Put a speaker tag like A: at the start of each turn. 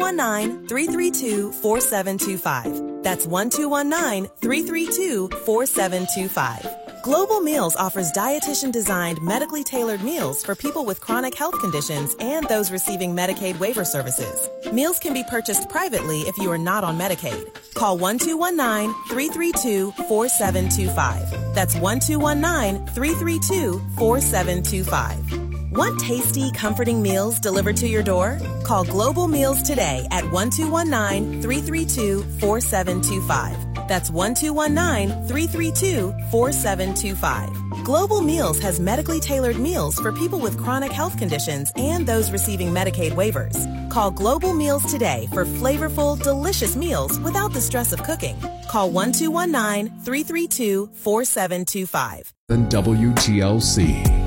A: 1-219-332-4725. That's 1-219-332-4725. Global Meals offers dietitian-designed, medically tailored meals for people with chronic health conditions and those receiving Medicaid waiver services. Meals can be purchased privately if you are not on Medicaid. Call 1-219-332-4725. That's 1-219-332-4725. Want tasty, comforting meals delivered to your door? Call Global Meals today at 1-219-332-4725. That's 1-219-332-4725. Global Meals has medically tailored meals for people with chronic health conditions and those receiving Medicaid waivers. Call Global Meals today for flavorful, delicious meals without the stress of cooking. Call 1-219-332-4725.
B: WTLC.